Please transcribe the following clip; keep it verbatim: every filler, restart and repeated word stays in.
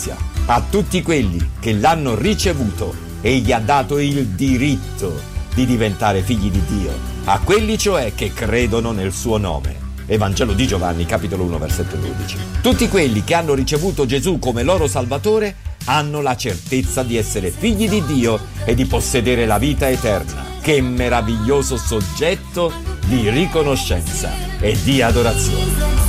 giustizia. A tutti quelli che l'hanno ricevuto, egli ha dato il diritto di diventare figli di Dio, a quelli cioè che credono nel suo nome. Evangelo di Giovanni, capitolo uno, versetto dodici. Tutti quelli che hanno ricevuto Gesù come loro Salvatore hanno la certezza di essere figli di Dio e di possedere la vita eterna. Che meraviglioso soggetto di riconoscenza e di adorazione.